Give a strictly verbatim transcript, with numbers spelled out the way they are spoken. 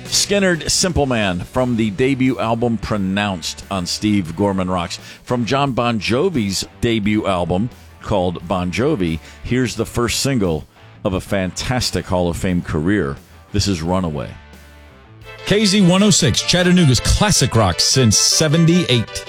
Skynyrd Simple Man from the debut album Pronounced on Steve Gorman Rocks. From John Bon Jovi's debut album called Bon Jovi, here's the first single of a fantastic Hall of Fame career. This is Runaway. K Z one oh six, Chattanooga's classic rock since seventy-eight.